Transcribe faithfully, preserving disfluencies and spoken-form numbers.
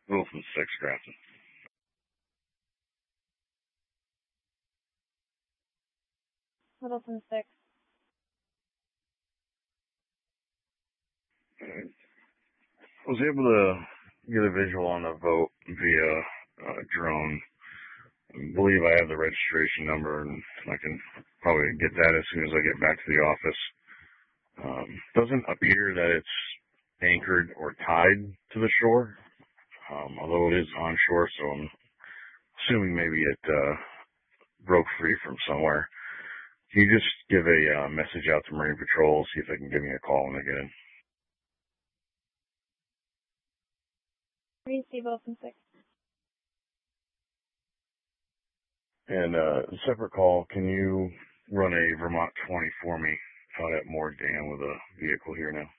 Wilson six, Grafton. Wilson six. I was able to get a visual on the vote via uh, drone. I believe I have the registration number, and I can probably get that as soon as I get back to the office. Um, doesn't appear that it's anchored or tied to the shore, um, although it is onshore, so I'm assuming maybe it uh, broke free from somewhere. Can you just give a uh, message out to Marine Patrol, see if they can give me a call when they get in? Receive Wilson six. And uh, a separate call, can you run a Vermont twenty for me out at Moore Dam with a vehicle here now?